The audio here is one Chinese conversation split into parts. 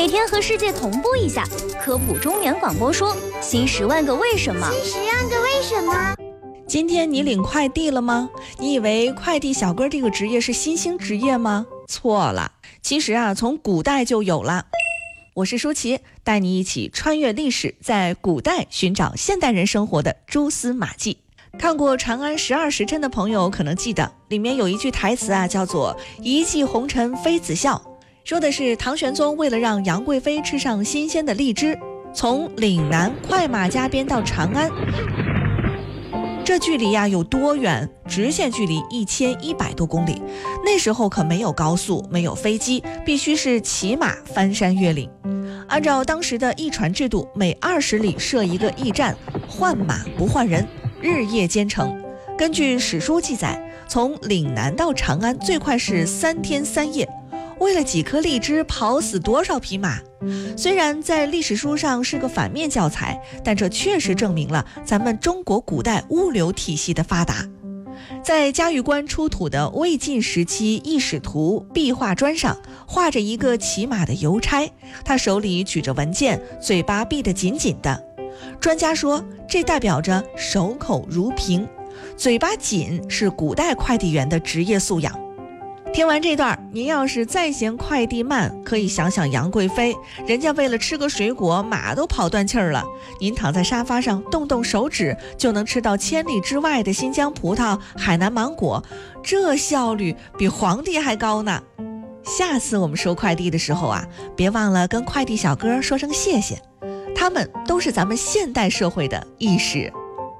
每天和世界同步一下，科普中原广播说新10万个为什么。 新10万个为什么？ 今天你领快递了吗？你以为快递小哥这个职业是新兴职业吗？错了，其实从古代就有了。我是舒淇，带你一起穿越历史，在古代寻找现代人生活的蛛丝马迹。看过《长安12时辰》的朋友可能记得，里面有一句台词叫做“一骑红尘妃子笑”，说的是唐玄宗为了让杨贵妃吃上新鲜的荔枝，从岭南快马加鞭到长安。这距离有多远？直线距离1100多公里。那时候可没有高速，没有飞机，必须是骑马翻山越岭。按照当时的驿传制度，每20里设一个驿站，换马不换人，日夜兼程。根据史书记载，从岭南到长安最快是3天3夜。为了几颗荔枝跑死多少匹马？虽然在历史书上是个反面教材，但这确实证明了咱们中国古代物流体系的发达。在嘉峪关出土的魏晋时期驿使图壁画砖上，画着一个骑马的邮差，他手里举着文件，嘴巴闭得紧紧的。专家说，这代表着守口如瓶，嘴巴紧是古代快递员的职业素养。听完这段，您要是再嫌快递慢，可以想想杨贵妃，人家为了吃个水果，马都跑断气儿了。您躺在沙发上动动手指，就能吃到千里之外的新疆葡萄、海南芒果，这效率比皇帝还高呢。下次我们收快递的时候别忘了跟快递小哥说声谢谢，他们都是咱们现代社会的义士。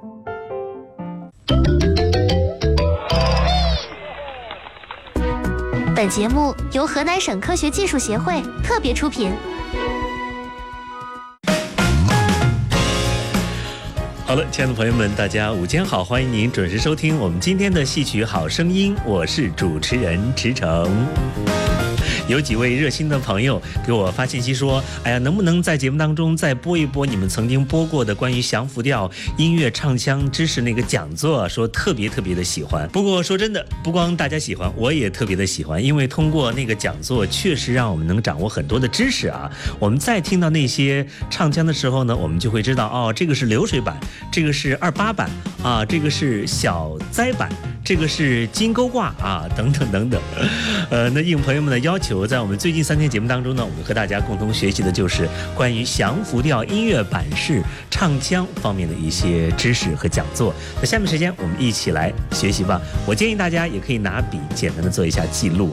本节目由河南省科学技术协会特别出品。 好了，亲爱的朋友们，大家午间好，欢迎您准时收听我们今天的戏曲好声音，我是主持人池诚。有几位热心的朋友给我发信息说，哎呀，能不能在节目当中再播一播你们曾经播过的关于降服调音乐唱腔知识那个讲座，说特别的喜欢。不过说真的，不光大家喜欢，我也特别的喜欢，因为通过那个讲座确实让我们能掌握很多的知识我们再听到那些唱腔的时候呢，我们就会知道这个是流水版，这个是28版这个是小栽版，这个是金钩挂等等。那应朋友们的要求，在我们最近3天节目当中呢，我们和大家共同学习的就是关于降服调音乐版式唱腔方面的一些知识和讲座。那下面时间我们一起来学习吧。我建议大家也可以拿笔简单的做一下记录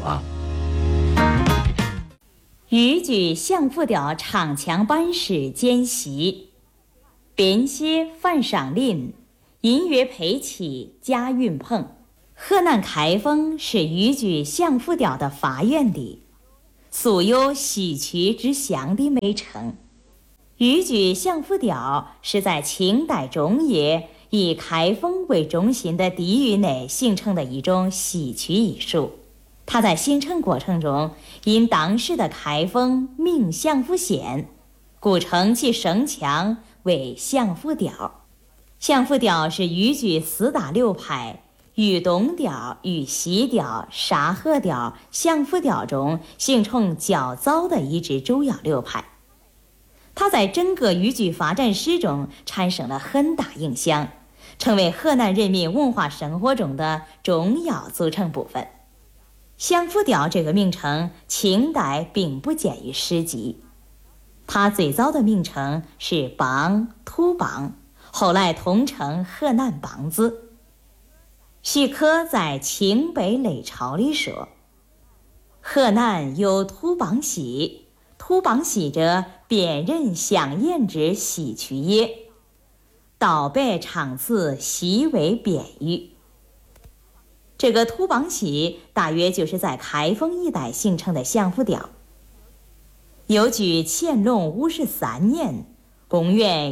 豫剧降服调唱腔班式兼习，编写范赏林，音乐配器贾云鹏。河南开封是豫剧降服调的发源地，素有戏曲之乡的美称。豫剧降服调是在清代中叶以开封为中心的地域内形成的一种戏曲艺术。它在形成过程中，因当时的开封名降服县，故称其声腔为降服调。降服调是豫剧4大流派豫东调、豫西调、沙河调、降服调中形成较早的一支主要流派。它在整个豫剧发展史中产生了很大影响，成为河南人民文化生活中的重要组成部分。降服调这个名称，清代并不见于史籍，它最早的名称是梆、土梆，后来通称河南梆子。徐可在《清北类钞》里说，河南有土梆戏，土梆戏者，辨人相言之戏曲也。道白唱词，悉为辩语。这个土梆戏大约就是在开封一带形成的降服调。又据乾隆53年（公元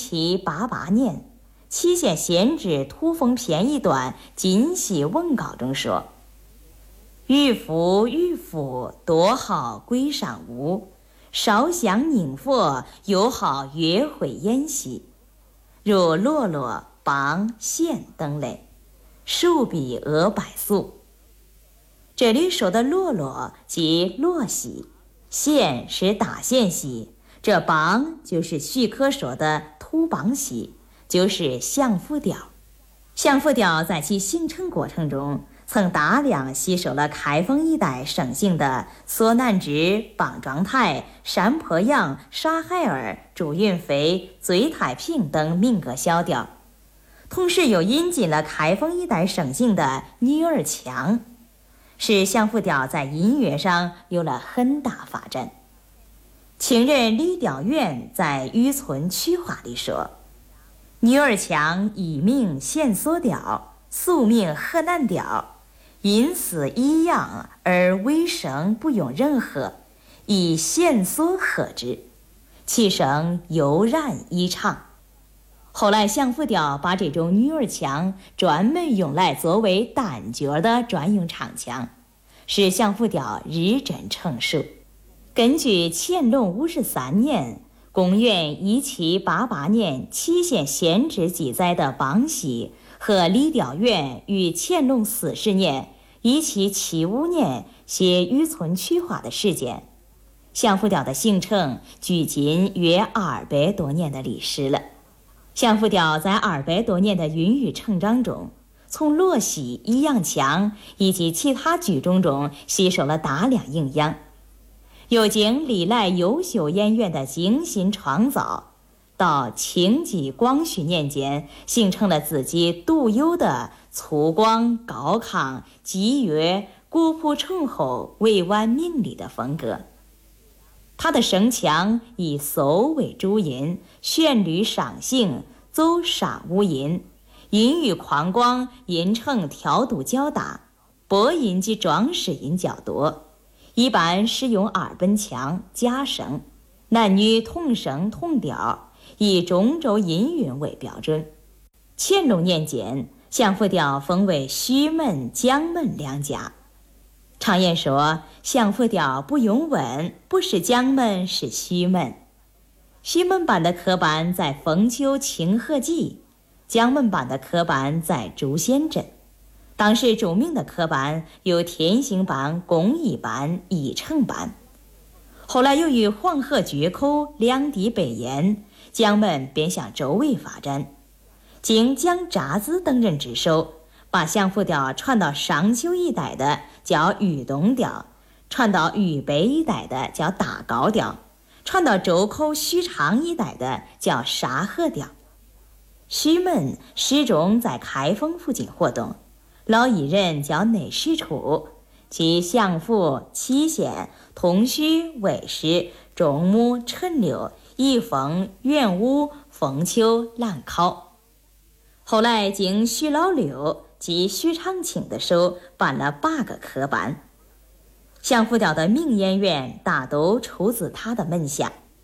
1788年）祁县县志土风篇一段今戏文稿中说：渔夫多好鬼上屋，烧香宁佛，又好约会演戏，如罗罗、梆、弦等类，属必阿败俗。这里说的罗罗即罗戏， 线是打线习，这榜就是续科所的突榜习，就是相复调。相复调在其形成过程中，曾大量吸收了开封一带省性的索难之、榜庄泰、山坡样、沙海尔、祝韵飞、醉太平等民歌小调，同时又引进了开封一带省性的女儿腔，使相复调在音乐上有了很大发展。清人李调元在《渔村曲话》里说，女儿腔以名线索调，俗名河南调，音似一样而尾声不用任和，以线索和之，其声悠然异常。后来相复调把这种女儿腔专门用来作为单角的专用唱腔，使相复调日臻成熟。根据乾隆53年公元1788年期县县志记载的榜习和李调元于乾隆40年1775年写《渔村曲话》的事件，相复调的形成距今约200多年的历史了。相复调在200多年的孕育成长中，从罗戏、弋阳腔以及其他剧种中吸收了大量营养，又经历来优秀演员的精心创造，到清济光绪年间形成了自己独有的粗犷高亢、激越、古朴醇厚、委婉明丽的风格。他的声腔以嗖为主音，旋律上行，走上五音，音域宽广，音程调度较大，播音及装饰音较多，一般使用二本腔、假声，男女同声同调，以中轴音韵为标准。乾隆年间，相复调分为虚门、江门两家。常言说，相复调不用问，不是江门是虚门。虚门班的科班在封丘清河集，江门班的科班在朱仙镇。当时著名的科班有天兴班、工艺班、义成班。后来由于黄河决口两地被淹，江门便向周围发展，经蒋扎子等人之手，把相复调传到商丘一带的叫豫东调，传到渝北一带的叫大高调，传到周口许昌一带的叫沙河调。徐门始终在开封附近活动，老艺人叫内史处，其相府、祁县、通须、尉氏、仲母、陈留、宜丰、元武、凤丘、兰考。后来经徐老六及徐长庆的手办了8个科班，相复调的名演员大都出自他的门下。